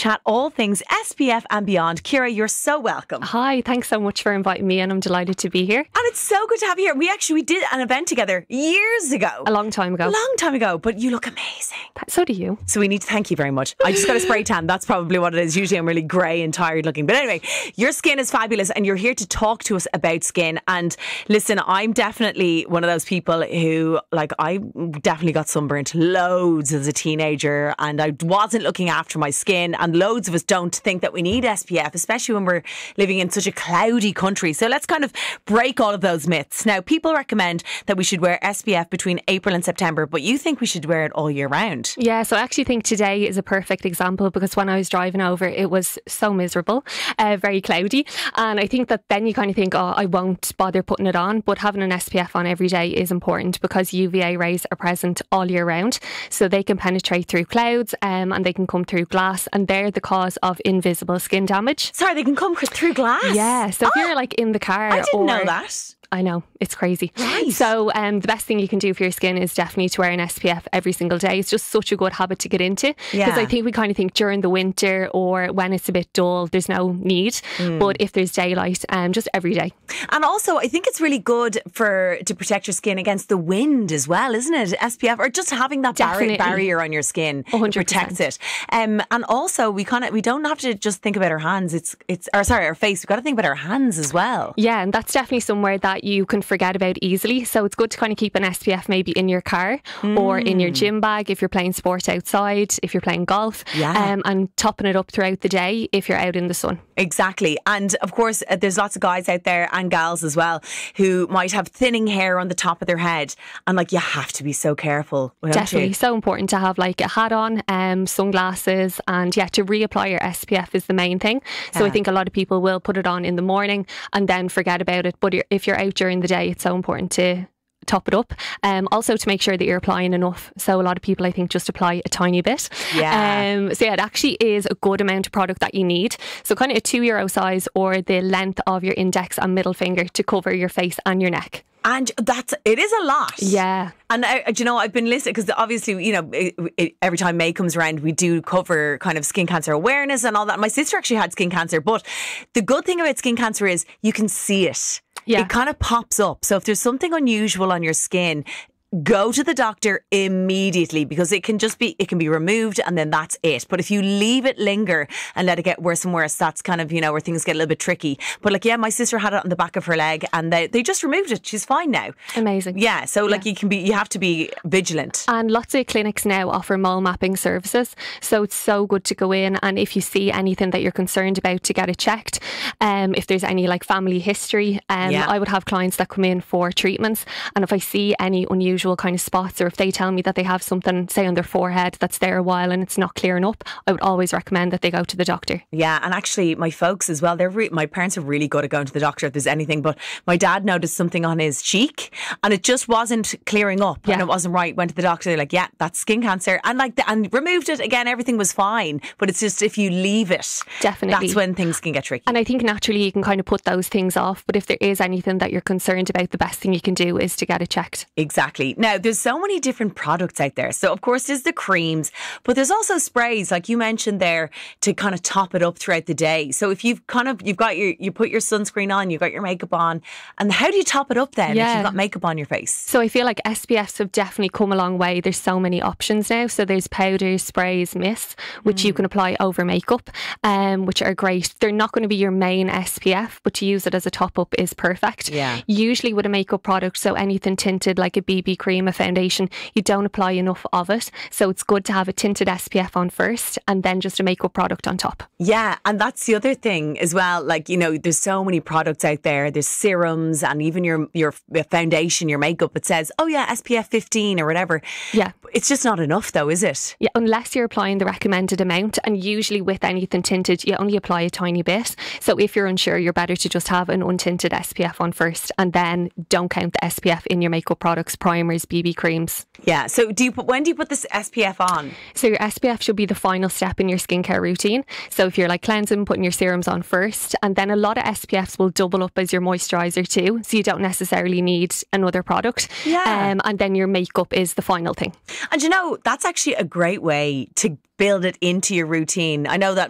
chat all things SPF and beyond. Ciara, you're so welcome. Hi, thanks so much for inviting me, and I'm delighted to be here. And it's so good to have you here. We did an event together years ago. A long time ago, but you look amazing. So do you. So we need to thank you very much. I just got a spray tan. That's probably what it is. Usually I'm really grey and tired looking. But anyway, your skin is fabulous and you're here to talk to us about skin. And listen, I'm definitely one of those people who, like, I definitely got sunburnt loads as a teenager and I wasn't looking after my skin. And loads of us don't think that we need SPF, especially when we're living in such a cloudy country. So let's kind of break all of those myths. Now, people recommend that we should wear SPF between April and September, but you think we should wear it all year round. Yeah, so I actually think today is a perfect example because when I was driving over, it was so miserable, very cloudy. And I think that then you kind of think, oh, I won't bother putting it on. But having an SPF on every day is important because UVA rays are present all year round. So they can penetrate through clouds and they can come through glass, and they're the cause of invisible skin damage. Sorry, they can come through glass? Yeah, so if you're like in the car. I didn't know that. I know, it's crazy. Right. So the best thing you can do for your skin is definitely to wear an SPF every single day. It's just such a good habit to get into because I think we kind of think during the winter or when it's a bit dull, there's no need. But if there's daylight, just every day. And also, I think it's really good to protect your skin against the wind as well, isn't it? SPF, or just having that barrier on your skin 100%. protects it. And also, we don't have to just think about our hands. Our face. We've got to think about our hands as well. Yeah, and that's definitely somewhere that you can forget about easily. So it's good to kind of keep an SPF maybe in your car or in your gym bag if you're playing sport outside, if you're playing golf, and topping it up throughout the day if you're out in the sun. Exactly. And of course, there's lots of guys out there and gals as well who might have thinning hair on the top of their head. And like, you have to be so careful. Definitely. So important to have like a hat on, sunglasses, and to reapply your SPF is the main thing. So I think a lot of people will put it on in the morning and then forget about it. But if you're out during the day, it's so important to top it up. Also to make sure that you're applying enough. So a lot of people, I think, just apply a tiny bit. Yeah. So it actually is a good amount of product that you need. So kind of a €2 size or the length of your index and middle finger to cover your face and your neck. And it is a lot. Yeah. And I've been listening because obviously, every time May comes around, we do cover kind of skin cancer awareness and all that. My sister actually had skin cancer, but the good thing about skin cancer is you can see it. Yeah. It kind of pops up. So if there's something unusual on your skin, go to the doctor immediately because it can be removed and then that's it. But if you leave it linger and let it get worse and worse, that's kind of, where things get a little bit tricky. But my sister had it on the back of her leg and they just removed it. She's fine now. Amazing. Yeah. So you have to be vigilant. And lots of clinics now offer mole mapping services. So it's so good to go in, and if you see anything that you're concerned about, to get it checked. If there's any like family history, I would have clients that come in for treatments, and if I see any unusual kind of spots, or if they tell me that they have something, say, on their forehead that's there a while and it's not clearing up, I would always recommend that they go to the doctor. Yeah, and actually my folks as well, my parents are really good at going to the doctor if there's anything, but my dad noticed something on his cheek and it just wasn't clearing up and it wasn't right. Went to the doctor, they're like, yeah, that's skin cancer, and removed it again, everything was fine. But it's just if you leave it, definitely, that's when things can get tricky. And I think naturally you can kind of put those things off, but if there is anything that you're concerned about, the best thing you can do is to get it checked. Exactly. Now, there's so many different products out there. So, of course, there's the creams, but there's also sprays, like you mentioned there, to kind of top it up throughout the day. So, if you put your sunscreen on, you've got your makeup on, and how do you top it up then if you've got makeup on your face? So, I feel like SPFs have definitely come a long way. There's so many options now. So, there's powders, sprays, mists, which you can apply over makeup, which are great. They're not going to be your main SPF, but to use it as a top up is perfect. Yeah. Usually with a makeup product, so anything tinted like a BB cream, a foundation, you don't apply enough of it. So it's good to have a tinted SPF on first and then just a makeup product on top. Yeah, and that's the other thing as well. Like, there's so many products out there. There's serums and even your foundation, your makeup, it says, oh yeah, SPF 15 or whatever. Yeah. It's just not enough though, is it? Yeah, unless you're applying the recommended amount, and usually with anything tinted, you only apply a tiny bit. So if you're unsure, you're better to just have an untinted SPF on first and then don't count the SPF in your makeup products, primers, BB creams. Yeah. So when do you put this SPF on? So your SPF should be the final step in your skincare routine. So if you're like cleansing, putting your serums on first, and then a lot of SPFs will double up as your moisturiser too. So you don't necessarily need another product. Yeah. And then your makeup is the final thing. And that's actually a great way to build it into your routine. I know that